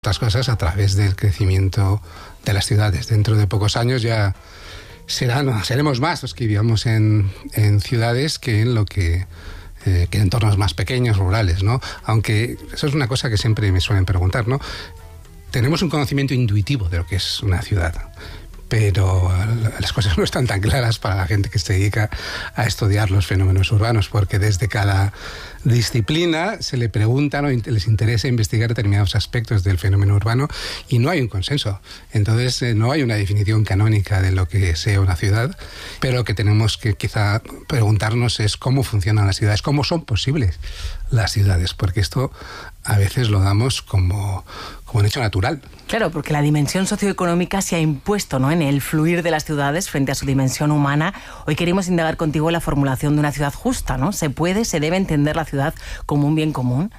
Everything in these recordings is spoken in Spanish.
otras cosas a través del crecimiento de las ciudades. Dentro de pocos años ya seremos más los que vivamos en ciudades que en entornos más pequeños, rurales, ¿no? Aunque eso es una cosa que siempre me suelen preguntar, ¿no? Tenemos un conocimiento intuitivo de lo que es una ciudad, pero las cosas no están tan claras para la gente que se dedica a estudiar los fenómenos urbanos, porque desde cada disciplina se le preguntan o les interesa investigar determinados aspectos del fenómeno urbano y no hay un consenso. Entonces no hay una definición canónica de lo que sea una ciudad, pero lo que tenemos que quizá preguntarnos es cómo funcionan las ciudades, cómo son posibles las ciudades, porque esto a veces lo damos como un hecho natural. Claro, porque la dimensión socioeconómica se ha impuesto, ¿no?, en el fluir de las ciudades frente a su dimensión humana. Hoy queremos indagar contigo la formulación de una ciudad justa, ¿no? ¿Se debe entender la ciudad como un bien común?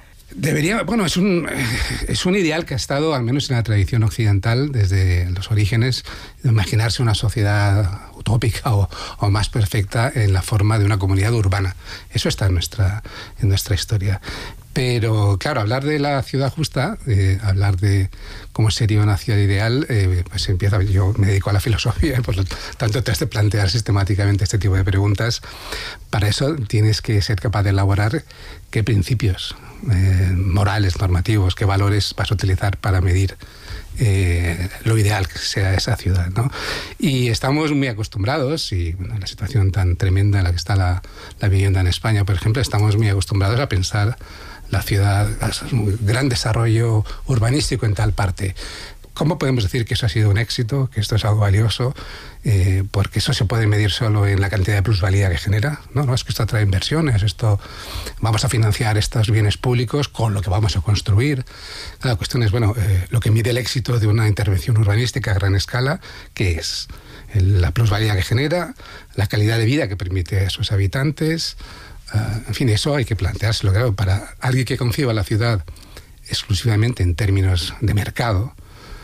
Es un ideal que ha estado, al menos en la tradición occidental, desde los orígenes, de imaginarse una sociedad utópica o más perfecta en la forma de una comunidad urbana. Eso está en nuestra historia. Pero, claro, hablar de la ciudad justa, hablar de cómo sería una ciudad ideal, pues empieza. Yo me dedico a la filosofía, por lo tanto te has de plantear sistemáticamente este tipo de preguntas. Para eso tienes que ser capaz de elaborar qué principios morales, normativos, qué valores vas a utilizar para medir lo ideal que sea esa ciudad, ¿no? Y estamos muy acostumbrados, y bueno, la situación tan tremenda en la que está la vivienda en España, por ejemplo, estamos muy acostumbrados a pensar la ciudad, un gran desarrollo urbanístico en tal parte. ¿Cómo podemos decir que eso ha sido un éxito, que esto es algo valioso? Porque eso se puede medir solo en la cantidad de plusvalía que genera. No, es que esto atrae inversiones, vamos a financiar estos bienes públicos con lo que vamos a construir. La cuestión es, lo que mide el éxito de una intervención urbanística a gran escala, ¿qué es? La plusvalía que genera, la calidad de vida que permite a sus habitantes. En fin, eso hay que planteárselo. Claro, para alguien que conciba la ciudad exclusivamente en términos de mercado,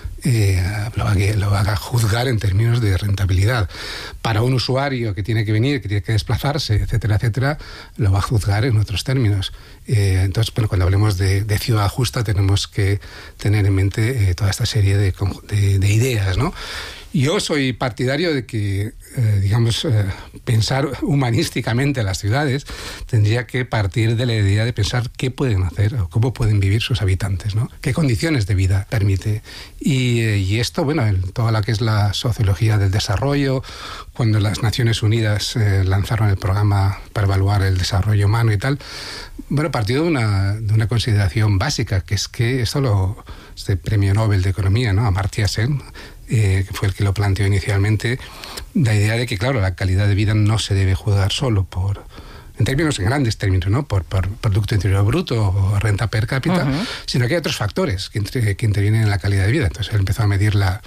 lo haga juzgar en términos de rentabilidad. Para un usuario que tiene que venir, que tiene que desplazarse, etcétera, etcétera, lo va a juzgar en otros términos. Entonces, cuando hablemos de ciudad justa, tenemos que tener en mente toda esta serie de ideas, ¿no? Yo soy partidario de que, pensar humanísticamente las ciudades tendría que partir de la idea de pensar qué pueden hacer o cómo pueden vivir sus habitantes, ¿no? Qué condiciones de vida permite. Y esto, en toda la que es la sociología del desarrollo, cuando las Naciones Unidas lanzaron el programa para evaluar el desarrollo humano y tal, partió de una consideración básica, que es que este premio Nobel de Economía, ¿no?, Amartya Sen, que fue el que lo planteó inicialmente, la idea de que, claro, la calidad de vida no se debe juzgar solo en grandes términos, ¿no?, por Producto Interior Bruto o renta per cápita, sino que hay otros factores que intervienen en la calidad de vida. Entonces él empezó a medir la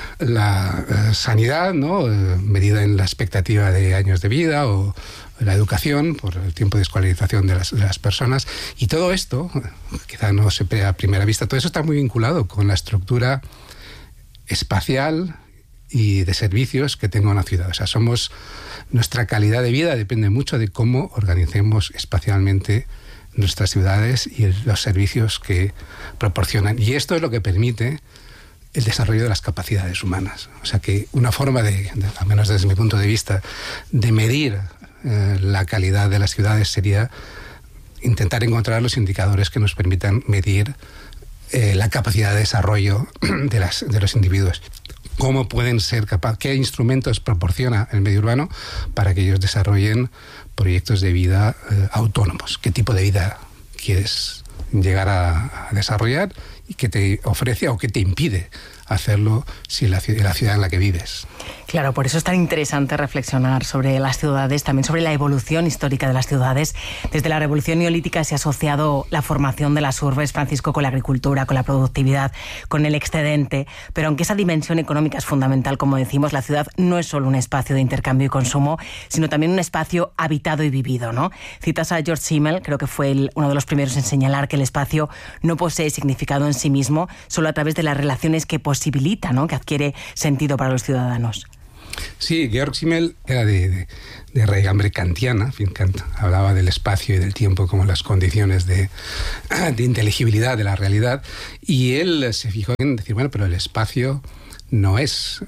sanidad, ¿no?, medida en la expectativa de años de vida, o la educación, por el tiempo de escolarización de las personas. Y todo esto, quizá no se ve a primera vista, todo eso está muy vinculado con la estructura espacial y de servicios que tenga una ciudad. O sea, nuestra calidad de vida depende mucho de cómo organicemos espacialmente nuestras ciudades y los servicios que proporcionan. Y esto es lo que permite el desarrollo de las capacidades humanas. O sea, que una forma al menos desde mi punto de vista, de medir la calidad de las ciudades sería intentar encontrar los indicadores que nos permitan medir la capacidad de desarrollo de los individuos. ¿Cómo pueden ser capaces? ¿Qué instrumentos proporciona el medio urbano para que ellos desarrollen proyectos de vida autónomos? ¿Qué tipo de vida quieres llegar a desarrollar y qué te ofrece o qué te impide hacerlo si la ciudad en la que vives? Claro, por eso es tan interesante reflexionar sobre las ciudades, también sobre la evolución histórica de las ciudades. Desde la Revolución Neolítica se ha asociado la formación de las urbes, Francisco, con la agricultura, con la productividad, con el excedente. Pero aunque esa dimensión económica es fundamental, como decimos, la ciudad no es solo un espacio de intercambio y consumo, sino también un espacio habitado y vivido, ¿no? Citas a George Simmel, creo que fue uno de los primeros en señalar que el espacio no posee significado en sí mismo, solo a través de las relaciones que posibilita, ¿no?, que adquiere sentido para los ciudadanos. Sí, Georg Simmel era de raigambre kantiana, en fin, Kant hablaba del espacio y del tiempo como las condiciones de inteligibilidad de la realidad, y él se fijó en decir, bueno, pero el espacio no es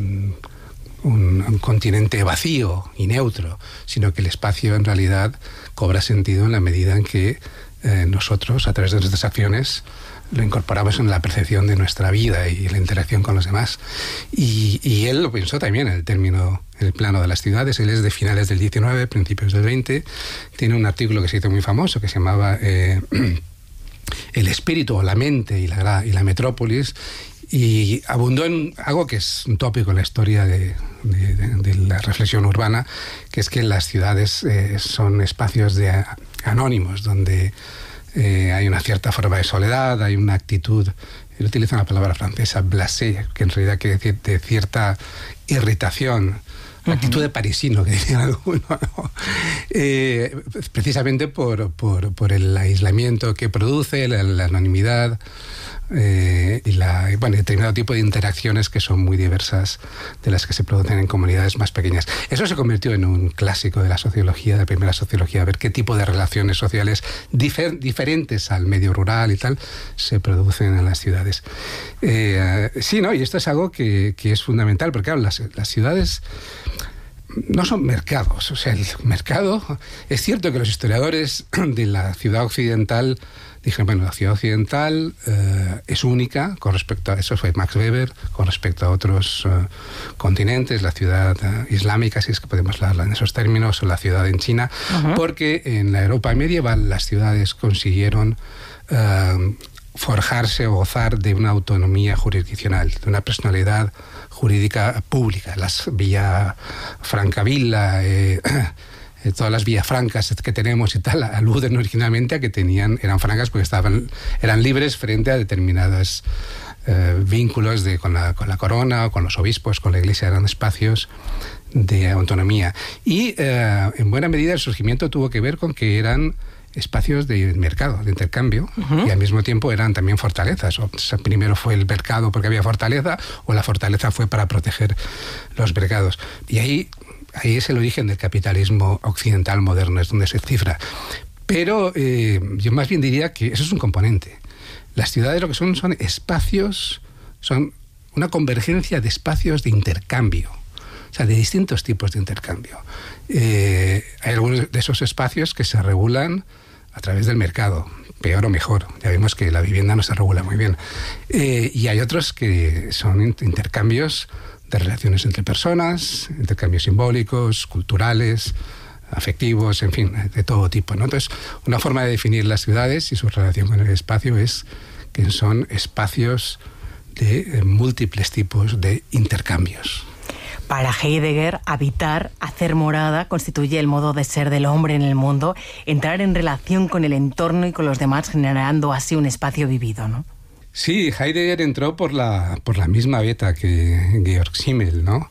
un continente vacío y neutro, sino que el espacio en realidad cobra sentido en la medida en que nosotros, a través de nuestras acciones, lo incorporamos en la percepción de nuestra vida y la interacción con los demás. Y él lo pensó también en el plano de las ciudades. Él es de finales del 19, principios del 20. Tiene un artículo que se hizo muy famoso que se llamaba El espíritu o la mente y la metrópolis, y abundó en algo que es un tópico en la historia de la reflexión urbana, que es que las ciudades son espacios anónimos, donde hay una cierta forma de soledad, hay una actitud, él utiliza una palabra francesa, blasé, que en realidad quiere decir de cierta irritación, la actitud de parisino, que decía alguno, ¿no? Precisamente por el aislamiento que produce, la anonimidad, y determinado tipo de interacciones que son muy diversas de las que se producen en comunidades más pequeñas. Eso se convirtió en un clásico de la sociología, de la primera sociología, ver qué tipo de relaciones sociales diferentes al medio rural y tal se producen en las ciudades. Sí, ¿no? Y esto es algo que es fundamental, porque claro, las ciudades no son mercados. O sea, el mercado... Es cierto que los historiadores de la ciudad occidental dijeron, bueno, la ciudad occidental es única con respecto a... Eso fue Max Weber, con respecto a otros continentes, la ciudad islámica, si es que podemos hablarla en esos términos, o la ciudad en China, porque en la Europa medieval las ciudades consiguieron forjarse o gozar de una autonomía jurisdiccional, de una personalidad jurídica pública. Las Villa Francavilla, todas las Villafrancas que tenemos y tal, aluden originalmente a que eran francas porque eran libres frente a determinados vínculos con la corona o con los obispos, con la iglesia. Eran espacios de autonomía. Y en buena medida el surgimiento tuvo que ver con que eran espacios de mercado, de intercambio, y al mismo tiempo eran también fortalezas. O sea, primero fue el mercado porque había fortaleza, o la fortaleza fue para proteger los mercados. Y ahí es el origen del capitalismo occidental moderno, es donde se cifra. Pero yo más bien diría que eso es un componente. Las ciudades lo que son espacios, son una convergencia de espacios de intercambio, o sea, de distintos tipos de intercambio. Hay algunos de esos espacios que se regulan a través del mercado, peor o mejor. Ya vimos que la vivienda no se regula muy bien. Y hay otros que son intercambios de relaciones entre personas, intercambios simbólicos, culturales, afectivos, en fin, de todo tipo, ¿no? Entonces, una forma de definir las ciudades y su relación con el espacio es que son espacios de múltiples tipos de intercambios. Para Heidegger, habitar, hacer morada, constituye el modo de ser del hombre en el mundo, entrar en relación con el entorno y con los demás, generando así un espacio vivido, ¿no? Sí, Heidegger entró por la misma veta que Georg Simmel, ¿no?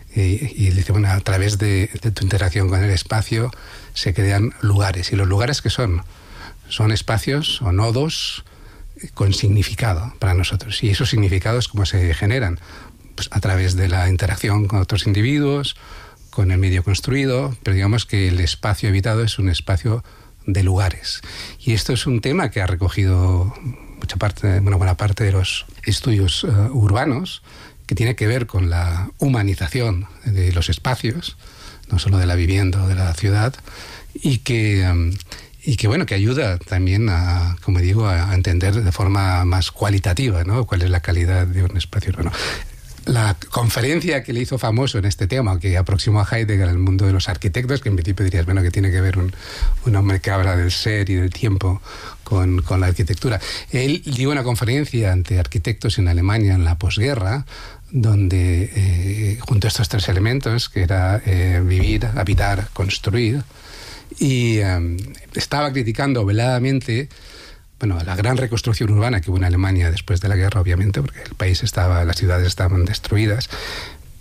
Y dice, bueno, a través de tu interacción con el espacio se crean lugares. ¿Y los lugares qué son? Son espacios o nodos con significado para nosotros. ¿Y esos significados cómo se generan? Pues a través de la interacción con otros individuos, con el medio construido, pero digamos que el espacio habitado es un espacio de lugares. Y esto es un tema que ha recogido buena parte de los estudios urbanos, que tiene que ver con la humanización de los espacios, no solo de la vivienda o de la ciudad, y que ayuda también a entender de forma más cualitativa, ¿no?, cuál es la calidad de un espacio urbano. La conferencia que le hizo famoso en este tema, que aproximó a Heidegger al mundo de los arquitectos, que en principio dirías, bueno, que tiene que ver un hombre que habla del ser y del tiempo con la arquitectura. Él dio una conferencia ante arquitectos en Alemania en la posguerra, donde junto a estos tres elementos, que era vivir, habitar, construir, y estaba criticando veladamente la gran reconstrucción urbana que hubo en Alemania después de la guerra, obviamente, porque las ciudades estaban destruidas,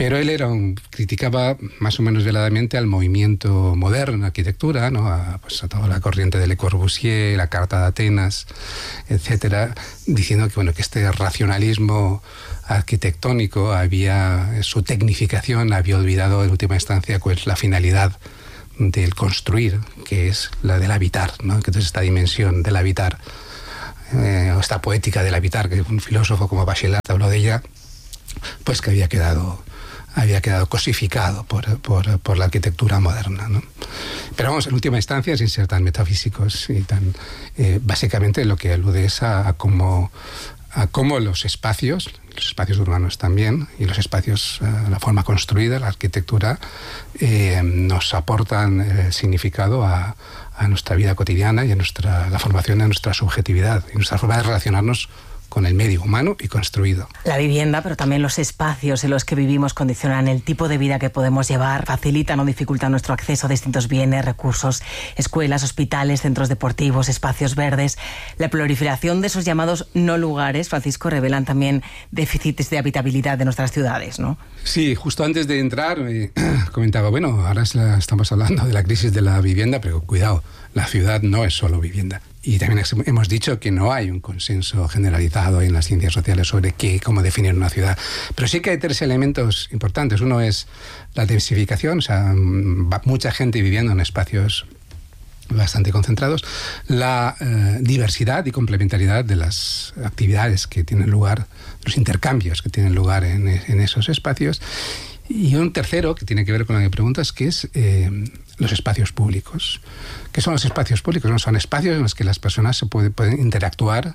Pero él criticaba más o menos veladamente al movimiento moderno en arquitectura, ¿no? a toda la corriente de Le Corbusier, la Carta de Atenas, etcétera, diciendo que este racionalismo arquitectónico su tecnificación había olvidado en última instancia pues la finalidad del construir, que es la del habitar, ¿no? Que entonces esta dimensión del habitar, esta poética del habitar, que un filósofo como Bachelard habló de ella, pues que había quedado cosificado por la arquitectura moderna, ¿no? Pero vamos, en última instancia, sin ser tan metafísicos y tan básicamente lo que alude es a cómo los espacios urbanos también, y los espacios, la forma construida, la arquitectura, nos aportan significado a nuestra vida cotidiana y a la formación de nuestra subjetividad y nuestra forma de relacionarnos con el medio humano y construido. La vivienda, pero también los espacios en los que vivimos condicionan el tipo de vida que podemos llevar, facilitan o dificultan nuestro acceso a distintos bienes, recursos, escuelas, hospitales, centros deportivos, espacios verdes. La proliferación de esos llamados no lugares, Francisco, revelan también déficits de habitabilidad de nuestras ciudades, ¿no? Sí, justo antes de entrar comentaba, ahora estamos hablando de la crisis de la vivienda, pero cuidado, la ciudad no es solo vivienda. Y también hemos dicho que no hay un consenso generalizado en las ciencias sociales sobre cómo definir una ciudad. Pero sí que hay 3 elementos importantes. Uno es la densificación, o sea, mucha gente viviendo en espacios bastante concentrados. La diversidad y complementariedad de las actividades que tienen lugar, los intercambios que tienen lugar en esos espacios. Y un tercero, que tiene que ver con lo que preguntas, que es los espacios públicos. ¿Qué son los espacios públicos? No, son espacios en los que las personas pueden interactuar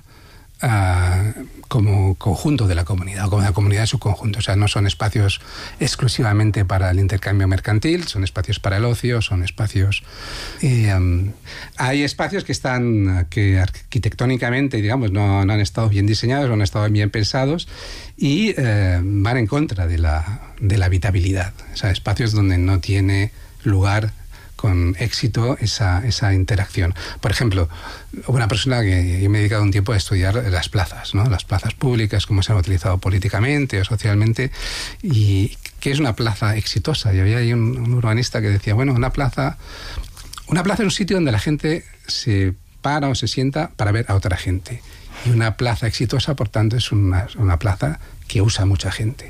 como conjunto de la comunidad, o como la comunidad en su conjunto. O sea, no son espacios exclusivamente para el intercambio mercantil, son espacios para el ocio, son espacios... hay espacios que arquitectónicamente, digamos, no han estado bien diseñados, no han estado bien pensados y van en contra de la habitabilidad. O sea, espacios donde no tiene lugar con éxito esa interacción. Por ejemplo, una persona que yo me he dedicado un tiempo a estudiar las plazas, ¿no? Las plazas públicas, cómo se han utilizado políticamente o socialmente, y qué es una plaza exitosa. Y había ahí un urbanista que decía, una plaza es un sitio donde la gente se para o se sienta para ver a otra gente. Y una plaza exitosa, por tanto, es una plaza que usa mucha gente.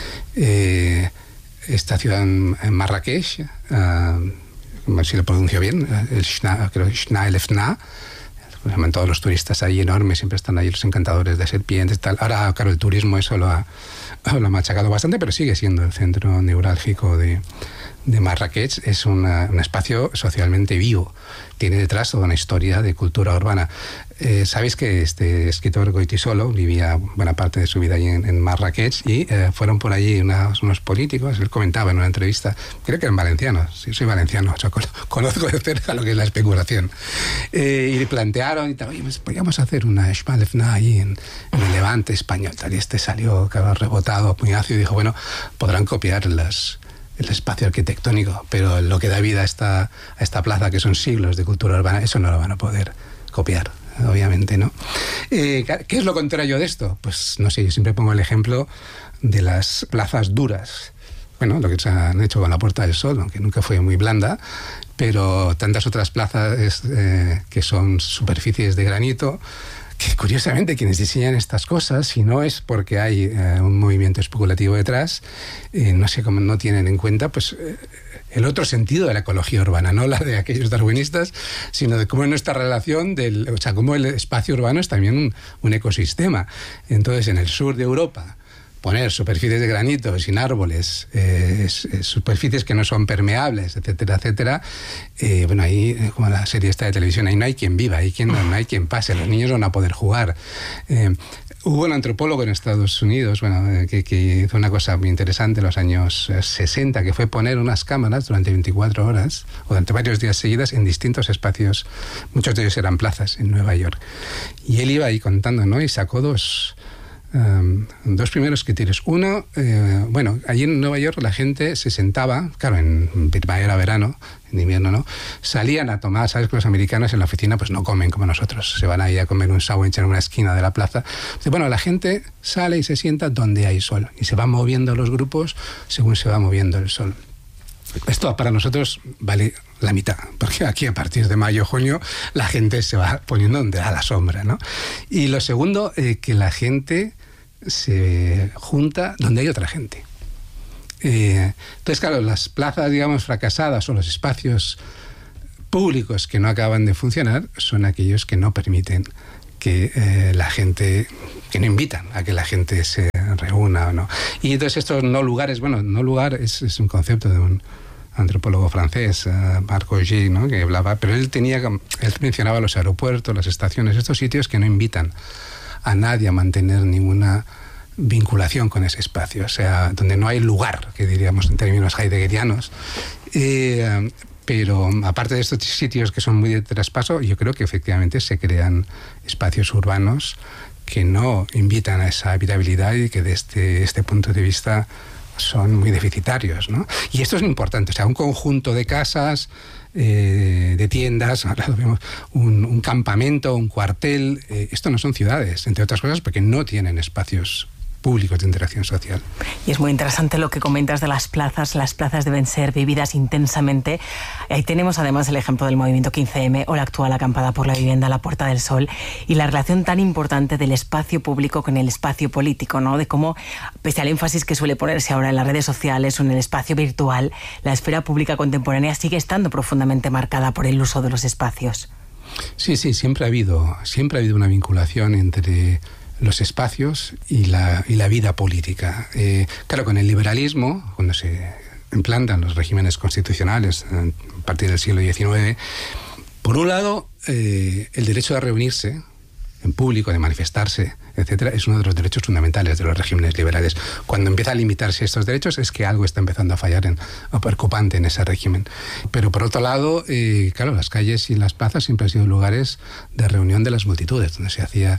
Esta ciudad en Marrakech, si lo pronuncio bien, creo que Shna el Fna, todos los turistas ahí enormes, siempre están ahí los encantadores de serpientes, tal. Ahora, claro, el turismo eso lo ha machacado bastante, pero sigue siendo el centro neurálgico de Marrakech. Es un espacio socialmente vivo. Tiene detrás toda una historia de cultura urbana. Sabéis que este escritor Goytisolo vivía buena parte de su vida allí en Marrakech y fueron por allí unos políticos. Él comentaba en una entrevista, creo que eran valencianos, sí, soy valenciano, o sea, conozco de cerca lo que es la especulación. Y le plantearon y tal, oye, pues podríamos hacer una Shna el Fna ahí en el Levante español. Tal, y salió, claro, rebotado a puñazo y dijo, podrán copiar el espacio arquitectónico, pero lo que da vida a esta plaza, que son siglos de cultura urbana, eso no lo van a poder copiar, obviamente, ¿no? ¿Qué es lo contrario de esto? Pues no sé, yo siempre pongo el ejemplo de las plazas duras. Lo que se han hecho con la Puerta del Sol, aunque nunca fue muy blanda, pero tantas otras plazas que son superficies de granito, que curiosamente quienes diseñan estas cosas, si no es porque hay un movimiento especulativo detrás, no sé cómo no tienen en cuenta pues el otro sentido de la ecología urbana, no la de aquellos darwinistas, sino de cómo nuestra relación, cómo el espacio urbano es también un ecosistema. Entonces, en el sur de Europa, poner superficies de granito sin árboles, superficies que no son permeables, etcétera, etcétera, ahí, como la serie esta de televisión, ahí no hay quien viva, no hay quien pase, los niños no van a poder jugar. Hubo un antropólogo en Estados Unidos que hizo una cosa muy interesante en los años 60, que fue poner unas cámaras durante 24 horas, o durante varios días seguidas, en distintos espacios, muchos de ellos eran plazas en Nueva York. Y él iba ahí contando, ¿no? Y sacó dos dos primeros criterios. Uno, allí en Nueva York la gente se sentaba, claro, en primavera, verano, en invierno no, salían a tomar, sabes que los americanos en la oficina pues no comen como nosotros, se van ahí a comer un sándwich en una esquina de la plaza. Bueno, la gente sale y se sienta donde hay sol y se van moviendo los grupos según se va moviendo el sol. Esto para nosotros vale la mitad, porque aquí a partir de mayo, junio, la gente se va poniendo donde da la sombra, ¿no? Y lo segundo, que la gente se junta donde hay otra gente. Entonces, claro, las plazas, digamos, fracasadas o los espacios públicos que no acaban de funcionar son aquellos que no permiten que la gente, que no invitan a que la gente se reúna o no. Y entonces estos no lugares, no lugar es un concepto de un antropólogo francés, Marc Augé, ¿no?, que hablaba, pero él mencionaba los aeropuertos, las estaciones, estos sitios que no invitan a nadie a mantener ninguna vinculación con ese espacio, o sea, donde no hay lugar, que diríamos en términos heideggerianos. Pero aparte de estos sitios que son muy de traspaso, yo creo que efectivamente se crean espacios urbanos que no invitan a esa habitabilidad y que desde este punto de vista son muy deficitarios, ¿no? Y esto es importante, o sea, un conjunto de casas, de tiendas, ahora lo vemos, un campamento, un cuartel, esto no son ciudades, entre otras cosas porque no tienen espacios públicos de interacción social. Y es muy interesante lo que comentas de las plazas. Las plazas deben ser vividas intensamente. Ahí tenemos además el ejemplo del movimiento 15M o la actual acampada por la vivienda, la Puerta del Sol, y la relación tan importante del espacio público con el espacio político, ¿no? De cómo, pese al énfasis que suele ponerse ahora en las redes sociales o en el espacio virtual, la esfera pública contemporánea sigue estando profundamente marcada por el uso de los espacios. Sí, siempre ha habido una vinculación entre los espacios y la vida política. Claro, con el liberalismo, cuando se implantan los regímenes constitucionales a partir del siglo XIX, por un lado, el derecho a reunirse en público, de manifestarse, etcétera, es uno de los derechos fundamentales de los regímenes liberales. Cuando empieza a limitarse estos derechos es que algo está empezando a fallar o preocupante en ese régimen. Pero por otro lado, claro, las calles y las plazas siempre han sido lugares de reunión de las multitudes, donde se hacía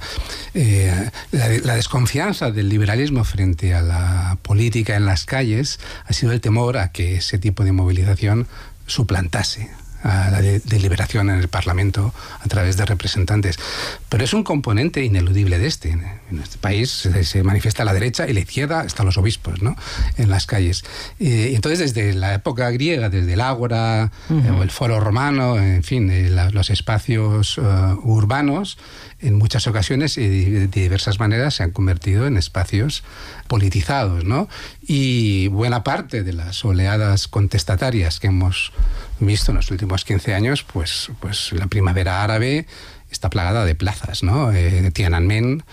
la desconfianza del liberalismo frente a la política en las calles ha sido el temor a que ese tipo de movilización suplantase a la deliberación en el Parlamento a través de representantes. Pero es un componente ineludible de este. En este país se manifiesta la derecha y la izquierda, están los obispos, ¿no?, en las calles. Y entonces, desde la época griega, desde el ágora o el foro romano, en fin, los espacios urbanos, en muchas ocasiones y de diversas maneras se han convertido en espacios politizados, ¿no? Y buena parte de las oleadas contestatarias que hemos visto en los últimos 15 años, pues la primavera árabe está plagada de plazas, ¿no? Tiananmen,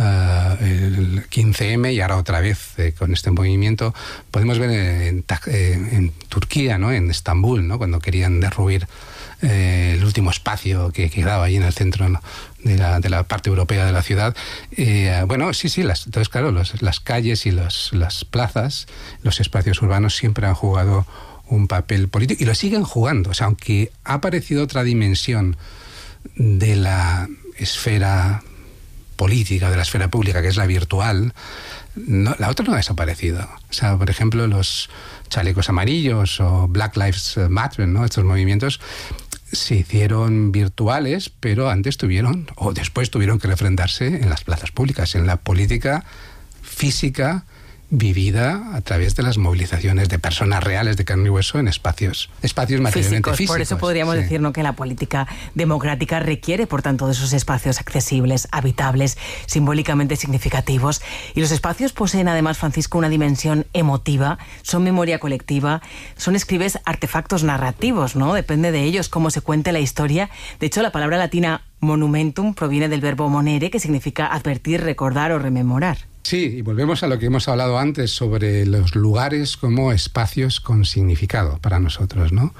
el 15M y ahora otra vez con este movimiento. Podemos ver en Turquía, ¿no?, en Estambul, ¿no?, cuando querían derruir el último espacio que quedaba ahí en el centro, ¿no?, de la parte europea de la ciudad. Entonces, claro, las calles y las plazas, los espacios urbanos siempre han jugado un papel político y lo siguen jugando. O sea, aunque ha aparecido otra dimensión de la esfera política, de la esfera pública, que es la virtual, la otra no ha desaparecido. O sea, por ejemplo, los chalecos amarillos o Black Lives Matter, ¿no?, estos movimientos se hicieron virtuales, pero antes después tuvieron que refrendarse en las plazas públicas, en la política física vivida a través de las movilizaciones de personas reales de carne y hueso en espacios materialmente físicos. Por eso podríamos decir, ¿no?, que la política democrática requiere, por tanto, de esos espacios accesibles, habitables, simbólicamente significativos. Y los espacios poseen, además, Francisco, una dimensión emotiva, son memoria colectiva, escribes artefactos narrativos, ¿no? Depende de ellos cómo se cuente la historia. De hecho, la palabra latina monumentum proviene del verbo monere, que significa advertir, recordar o rememorar. Sí, y volvemos a lo que hemos hablado antes sobre los lugares como espacios con significado para nosotros, ¿no?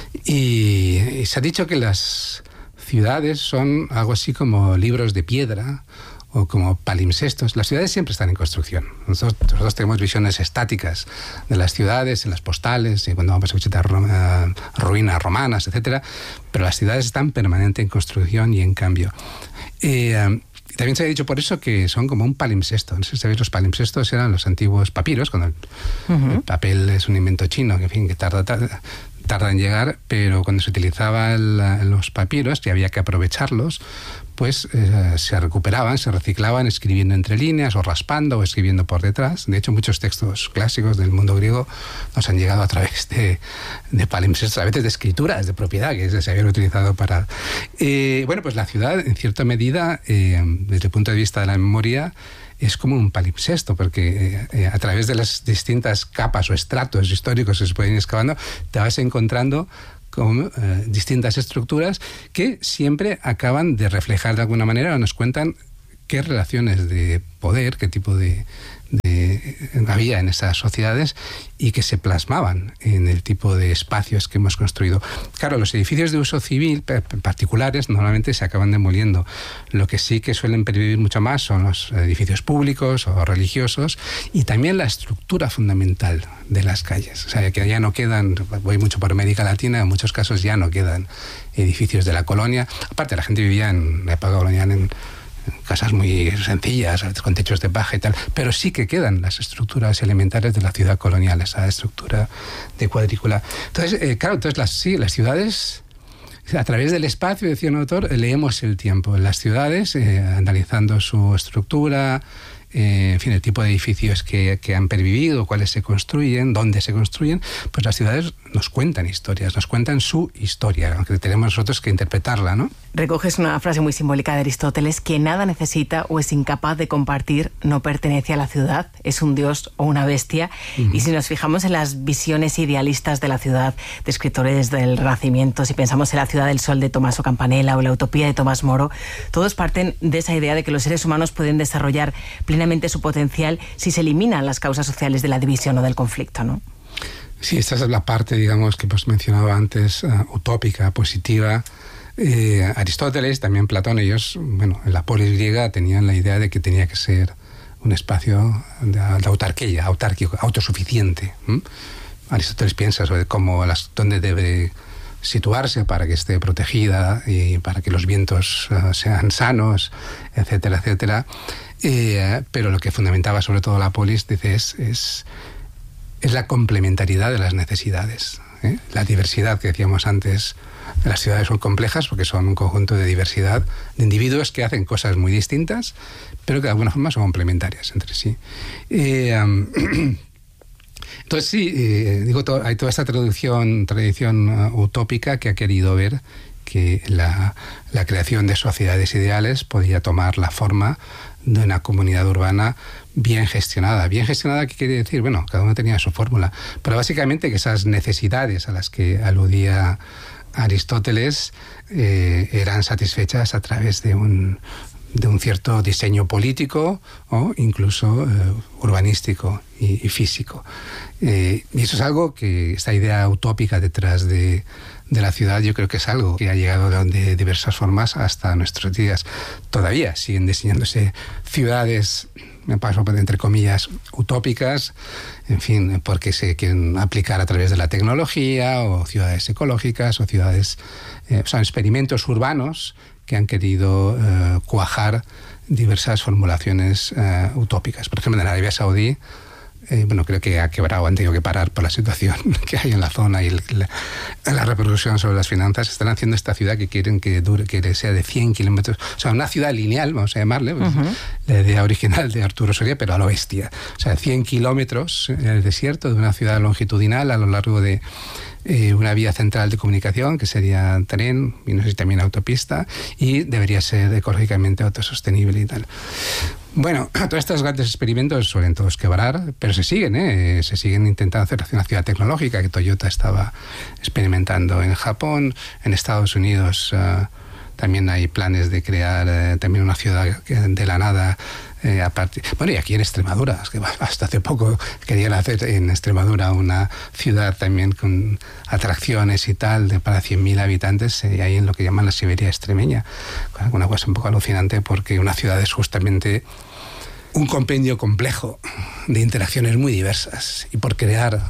Y se ha dicho que las ciudades son algo así como libros de piedra o como palimpsestos. Las ciudades siempre están en construcción. Nosotros tenemos visiones estáticas de las ciudades, en las postales, y cuando vamos a visitar ruinas romanas, etcétera, pero las ciudades están permanentemente en construcción y en cambio. Y también se ha dicho por eso que son como un palimpsesto. No sé si sabéis, los palimpsestos eran los antiguos papiros, cuando el papel es un invento chino, que, en fin, que tarda en llegar, pero cuando se utilizaban los papiros, que había que aprovecharlos, pues se recuperaban, se reciclaban escribiendo entre líneas o raspando o escribiendo por detrás. De hecho, muchos textos clásicos del mundo griego nos han llegado a través de palimpsestos, a veces de escrituras de propiedad que se habían utilizado para... bueno, pues la ciudad, en cierta medida, desde el punto de vista de la memoria, es como un palimpsesto, porque a través de las distintas capas o estratos históricos que se pueden ir excavando, te vas encontrando con distintas estructuras que siempre acaban de reflejar de alguna manera o nos cuentan qué relaciones de poder, qué tipo de había en esas sociedades y que se plasmaban en el tipo de espacios que hemos construido. Claro, los edificios de uso civil particulares normalmente se acaban demoliendo. Lo que sí que suelen pervivir mucho más son los edificios públicos o religiosos y también la estructura fundamental de las calles. O sea, que ya no quedan, voy mucho por América Latina, en muchos casos ya no quedan edificios de la colonia. Aparte, la gente vivía en la época colonial en casas muy sencillas, con techos de paja y tal, pero sí que quedan las estructuras elementales de la ciudad colonial, esa estructura de cuadrícula. Entonces, claro, las ciudades, a través del espacio, decía un autor, leemos el tiempo. Las ciudades, analizando su estructura, en fin, el tipo de edificios que han pervivido, cuáles se construyen, dónde se construyen, pues las ciudades nos cuentan historias, nos cuentan su historia, aunque tenemos nosotros que interpretarla, ¿no? Recoges una frase muy simbólica de Aristóteles: que nada necesita o es incapaz de compartir no pertenece a la ciudad, es un dios o una bestia. Y si nos fijamos en las visiones idealistas de la ciudad de escritores del Renacimiento, si pensamos en La ciudad del sol de Tommaso Campanella o La utopía de Tomás Moro, todos parten de esa idea de que los seres humanos pueden desarrollar plenamente su potencial si se eliminan las causas sociales de la división o del conflicto, ¿no? Sí, esta es la parte, digamos, que hemos mencionado antes, utópica, positiva. Aristóteles, también Platón, ellos, bueno, en la polis griega tenían la idea de que tenía que ser un espacio de autarquía, autárquico, autosuficiente. Aristóteles piensa sobre dónde debe situarse para que esté protegida y para que los vientos sean sanos, etcétera, etcétera. Pero lo que fundamentaba sobre todo la polis, dice, es la complementariedad de las necesidades. La diversidad que decíamos antes, las ciudades son complejas porque son un conjunto de diversidad de individuos que hacen cosas muy distintas, pero que de alguna forma son complementarias entre sí. Entonces sí, hay toda esta tradición utópica que ha querido ver que la creación de sociedades ideales podía tomar la forma de una comunidad urbana bien gestionada. Bien gestionada, ¿qué quiere decir? Bueno, cada uno tenía su fórmula, pero básicamente que esas necesidades a las que aludía Aristóteles eran satisfechas a través de un cierto diseño político o incluso urbanístico y físico. Y eso es algo que, esta idea utópica detrás de la ciudad, yo creo que es algo que ha llegado de diversas formas hasta nuestros días. Todavía siguen diseñándose ciudades, me paso entre comillas, utópicas, en fin, porque se quieren aplicar a través de la tecnología, o ciudades ecológicas, o ciudades, son experimentos urbanos que han querido cuajar diversas formulaciones utópicas. Por ejemplo, en Arabia Saudí, creo que ha quebrado, han tenido que parar por la situación que hay en la zona y la repercusión sobre las finanzas. Están haciendo esta ciudad que quieren que sea de 100 kilómetros, o sea, una ciudad lineal, vamos a llamarle, pues, la idea original de Arturo Soria, pero a lo bestia. O sea, 100 kilómetros en el desierto de una ciudad longitudinal a lo largo de una vía central de comunicación, que sería tren, y no sé si también autopista, y debería ser ecológicamente autosostenible y tal. Bueno, todos estos grandes experimentos suelen todos quebrar, pero se siguen intentando hacer una ciudad tecnológica, que Toyota estaba experimentando en Japón. En Estados Unidos también hay planes de crear también una ciudad de la nada. Y aquí en Extremadura, es que hasta hace poco querían hacer en Extremadura una ciudad también con atracciones y tal, para 100.000 habitantes, ahí en lo que llaman la Siberia extremeña. Una cosa un poco alucinante, porque una ciudad es justamente un compendio complejo de interacciones muy diversas, y por crear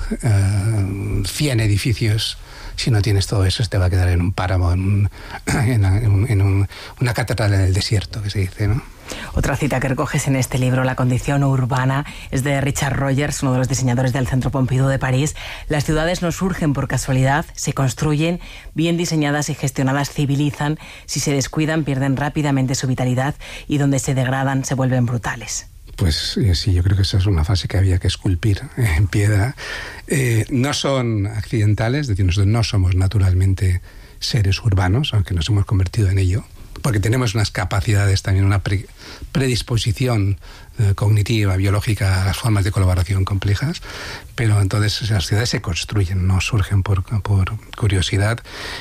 100 edificios, si no tienes todo eso, te va a quedar en un páramo, en una catedral en el desierto, que se dice, ¿no? Otra cita que recoges en este libro, La condición urbana, es de Richard Rogers, uno de los diseñadores del Centro Pompidou de París. Las ciudades no surgen por casualidad, se construyen, bien diseñadas y gestionadas civilizan. Si se descuidan, pierden rápidamente su vitalidad y donde se degradan se vuelven brutales. Pues sí, yo creo que esa es una fase que había que esculpir en piedra. No son accidentales, es decir, nosotros no somos naturalmente seres urbanos, aunque nos hemos convertido en ello, porque tenemos unas capacidades también, una predisposición cognitiva, biológica a las formas de colaboración complejas, pero entonces las ciudades se construyen, no surgen por curiosidad.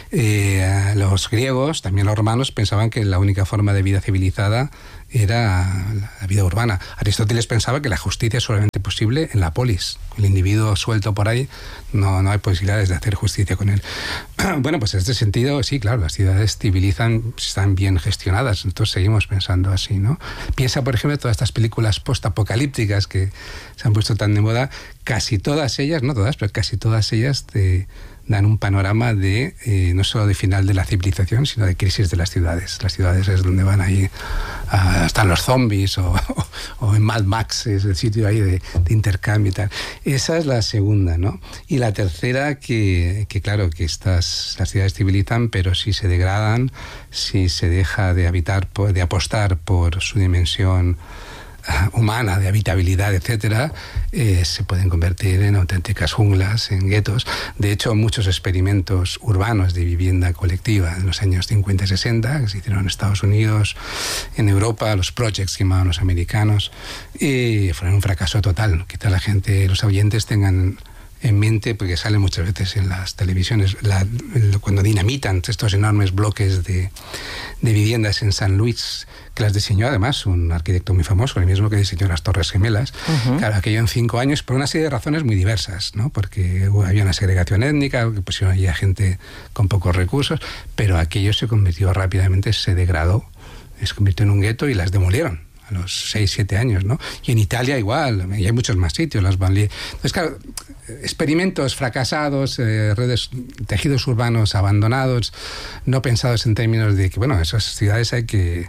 Los griegos, también los romanos, pensaban que la única forma de vida civilizada era la vida urbana. Aristóteles pensaba que la justicia es solamente posible en la polis. El individuo suelto por ahí, no hay posibilidades de hacer justicia con él. Bueno, pues en este sentido, sí, claro, las ciudades civilizan, están bien gestionadas, entonces seguimos pensando así, ¿no? Piensa, por ejemplo, todas estas películas postapocalípticas que se han puesto tan de moda, casi todas ellas, no todas, pero casi todas ellas te dan un panorama de no solo de final de la civilización, sino de crisis de las ciudades. Las ciudades es donde van ahí, están los zombies o en Mad Max, es el sitio ahí de intercambio y tal. Esa es la segunda, ¿no? Y la tercera, que claro, que las ciudades civilizan, pero si se degradan, si se deja de habitar, de apostar por su dimensión humana, de habitabilidad, etcétera, se pueden convertir en auténticas junglas, en guetos. De hecho, muchos experimentos urbanos de vivienda colectiva en los años 50 y 60, que se hicieron en Estados Unidos, en Europa, los projects que llamaban los americanos, fueron un fracaso total. Quizá la gente, los oyentes tengan en mente, porque sale muchas veces en las televisiones, cuando dinamitan estos enormes bloques de viviendas en San Luis, que las diseñó además un arquitecto muy famoso, el mismo que diseñó las Torres Gemelas. Claro, aquello en 5 años, por una serie de razones muy diversas, ¿no? Porque había una segregación étnica, que pusieron allí a gente con pocos recursos, pero aquello se convirtió rápidamente, se degradó, se convirtió en un gueto y las demolieron a los 6-7 años, ¿no? Y en Italia igual, y hay muchos más sitios, las banlieues. Entonces, claro, experimentos fracasados, tejidos urbanos abandonados, no pensados en términos de que, bueno, esas ciudades hay que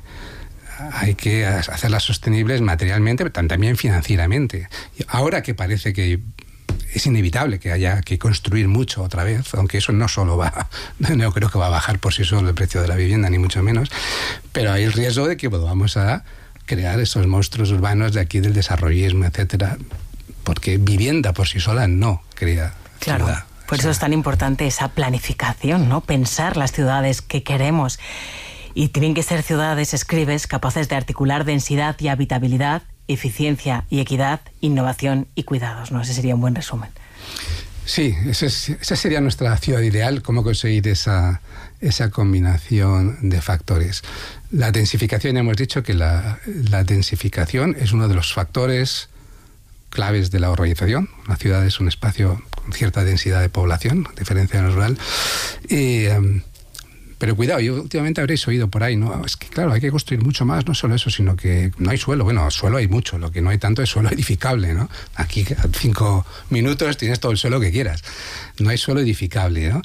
hacerlas sostenibles materialmente, pero también financieramente. Y ahora que parece que es inevitable que haya que construir mucho otra vez, aunque eso no creo que va a bajar por sí solo el precio de la vivienda, ni mucho menos, pero hay el riesgo de que volvamos a crear esos monstruos urbanos de aquí del desarrollismo, etcétera, porque vivienda por sí sola no crea claro, ciudad. Por eso es tan importante esa planificación, ¿no? Pensar las ciudades que queremos. Y tienen que ser ciudades, escribes, capaces de articular densidad y habitabilidad, eficiencia y equidad, innovación y cuidados, ¿no? Ese sería un buen resumen. Sí, esa sería nuestra ciudad ideal, cómo conseguir esa combinación de factores. La densificación, hemos dicho que la densificación es uno de los factores claves de la urbanización. Una ciudad es un espacio con cierta densidad de población, a diferencia de lo rural. Pero cuidado, yo últimamente habréis oído por ahí, ¿no? Es que claro, hay que construir mucho más, no solo eso, sino que no hay suelo. Bueno, suelo hay mucho, lo que no hay tanto es suelo edificable, ¿no? Aquí a 5 minutos tienes todo el suelo que quieras. No hay suelo edificable, ¿no?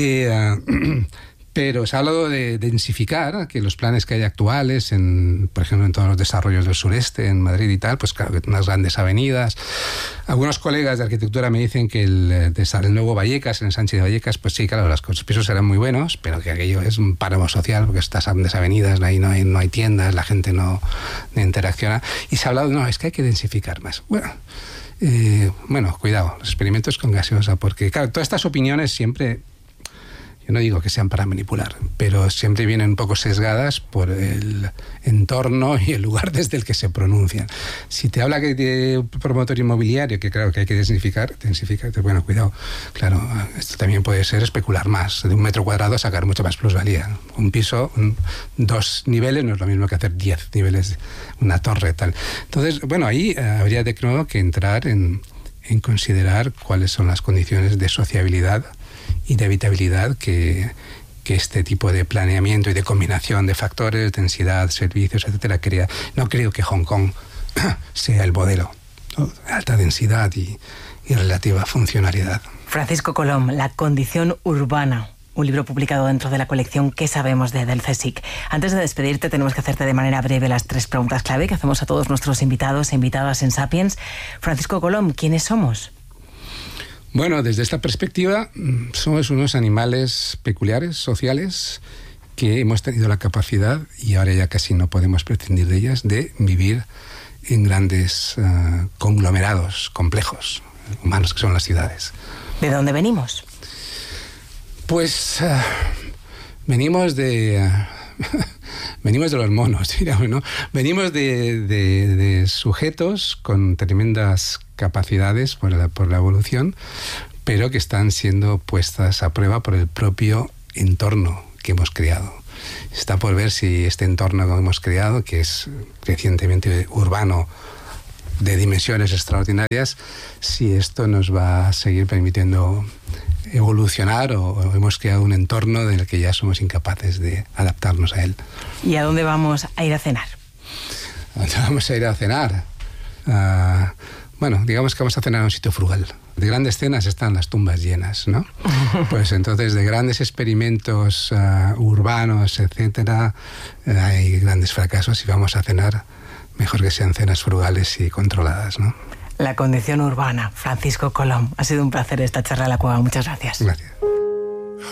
Pero se ha hablado de densificar, que los planes que hay actuales, por ejemplo, en todos los desarrollos del sureste, en Madrid y tal, pues claro, unas grandes avenidas. Algunos colegas de arquitectura me dicen que el nuevo Vallecas, en el Sánchez de Vallecas, pues sí, claro, los pisos serán muy buenos, pero que aquello es un páramo social, porque estas grandes avenidas, ahí no hay tiendas, la gente no interacciona. Y se ha hablado, no, es que hay que densificar más. Bueno, cuidado, los experimentos con gaseosa, porque claro, todas estas opiniones siempre... Yo no digo que sean para manipular, pero siempre vienen un poco sesgadas por el entorno y el lugar desde el que se pronuncian. Si te habla de promotor inmobiliario, que claro que hay que densificar, bueno, cuidado. Claro, esto también puede ser especular más. De 1 metro cuadrado sacar mucha más plusvalía. Un piso, 2 niveles, no es lo mismo que hacer 10 niveles, una torre, tal. Entonces, bueno, ahí habría de nuevo que entrar en considerar cuáles son las condiciones de sociabilidad y de habitabilidad que este tipo de planeamiento y de combinación de factores, densidad, servicios, etcétera, crea. No creo que Hong Kong sea el modelo, ¿no? Alta densidad y relativa funcionalidad. Francisco Colom, La condición urbana, un libro publicado dentro de la colección ¿Qué sabemos del CSIC? Antes de despedirte, tenemos que hacerte de manera breve las 3 preguntas clave que hacemos a todos nuestros invitados e invitadas en Sapiens. Francisco Colom, ¿quiénes somos? Bueno, desde esta perspectiva, somos unos animales peculiares, sociales, que hemos tenido la capacidad, y ahora ya casi no podemos prescindir de ellas, de vivir en grandes conglomerados complejos humanos que son las ciudades. ¿De dónde venimos? Pues venimos de los monos, digamos, ¿no? Venimos de sujetos con tremendas capacidades por la evolución, pero que están siendo puestas a prueba por el propio entorno que hemos creado. Está por ver si este entorno que hemos creado, que es crecientemente urbano, de dimensiones extraordinarias, si esto nos va a seguir permitiendo evolucionar o hemos creado un entorno en el que ya somos incapaces de adaptarnos a él. ¿Y a dónde vamos a ir a cenar? ¿A dónde vamos a ir a cenar? Bueno, digamos que vamos a cenar a un sitio frugal. De grandes cenas están las tumbas llenas, ¿no? Pues entonces de grandes experimentos urbanos, etcétera, hay grandes fracasos y vamos a cenar, mejor que sean cenas frugales y controladas, ¿no? La condición urbana. Francisco Colom, ha sido un placer esta charla en la cueva. Muchas gracias. Gracias.